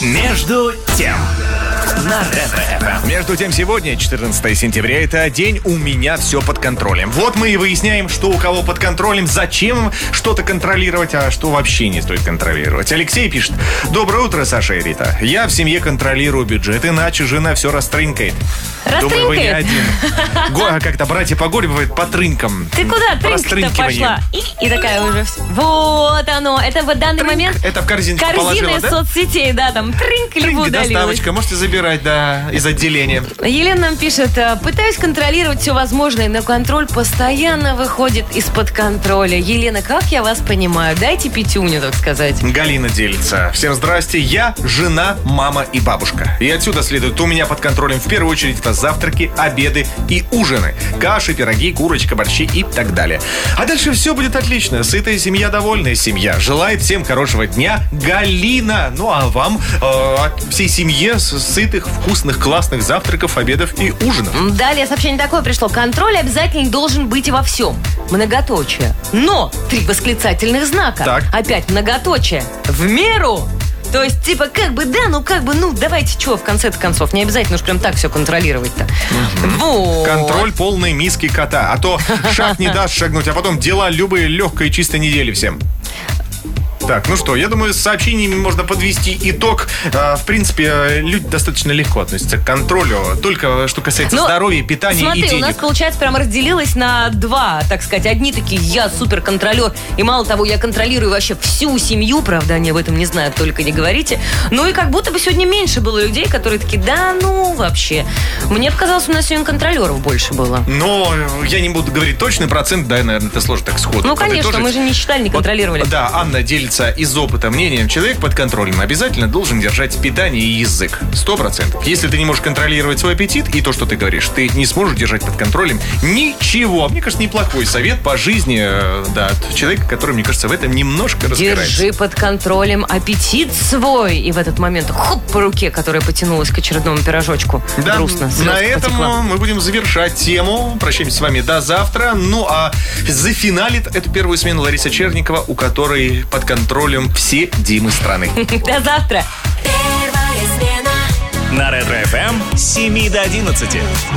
Между тем. На Ретро-ФМ. Между тем, сегодня, 14 сентября, это день «У меня все под контролем». Вот мы и выясняем, что у кого под контролем, зачем что-то контролировать, а что вообще не стоит контролировать. Алексей пишет: «Доброе утро, Саша и Рита. Я в семье контролирую бюджет, иначе жена все растрынкает». Думаю, вы не один. Как-то братья по горю бывает по трынкам. Ты куда трынка-то пошла? И такая уже... Вот оно. Это в данный момент... Это в корзиночку положила, корзина из соцсетей, да, там трынк либо удалилась. Доставочка, можете забирать, да, из отделения. Елена нам пишет: пытаюсь контролировать все возможное, но контроль постоянно выходит из-под контроля. Елена, как я вас понимаю? Дайте пятюню, так сказать. Галина делится. Всем здрасте. Я жена, мама и бабушка. И отсюда следует: у меня под контролем в первую очередь это завтраки, обеды и ужины. Каши, пироги, курочка, борщи и так далее. А дальше все будет отлично. Сытая семья, довольная семья. Желает всем хорошего дня Галина. Ну а вам, всей семье, сытых, вкусных, классных завтраков, обедов и ужинов. Далее сообщение такое пришло: контроль обязательно должен быть во всем. Многоточие. Но 3 восклицательных знака. Так. Опять многоточие. В меру. То есть, типа, давайте, что, в конце-то концов, не обязательно уж прям так все контролировать-то. Вот. Контроль полной миски кота. А то шаг не даст шагнуть, а потом дела любые легкой чистой недели всем. Так, ну что, я думаю, с сообщениями можно подвести итог. В принципе, люди достаточно легко относятся к контролю. Только что касается здоровья, питания и денег. Смотри, у нас, получается, прямо разделилось на 2, так сказать. Одни такие: я суперконтролер, и мало того, я контролирую вообще всю семью. Правда, они об этом не знают, только не говорите. Ну и как будто бы сегодня меньше было людей, которые такие: да ну вообще. Мне показалось, у нас сегодня контролеров больше было. Но я не буду говорить точный процент, да, наверное, это сложно так сходу. Ну, конечно, мы же не считали, не контролировали. Вот, да, Анна делится из опыта мнением: человек под контролем обязательно должен держать питание и язык. 100%. Если ты не можешь контролировать свой аппетит и то, что ты говоришь, ты не сможешь держать под контролем ничего. Мне кажется, неплохой совет по жизни, да, от человека, который, мне кажется, в этом немножко разбирается. Держи под контролем аппетит свой. И в этот момент хоп по руке, которая потянулась к очередному пирожочку. Да, грустно. На этом мы будем завершать тему. Прощаемся с вами до завтра. Ну, а зафиналит эту первую смену Лариса Черникова, у которой под контролем все Димы страны. До завтра. На Ретро-ФМ с 7 до 11.